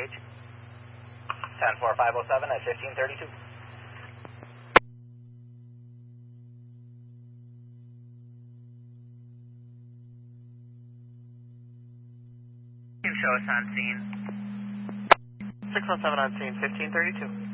engage. 10507 at 1532. Show us on scene. 617 on scene, 1532.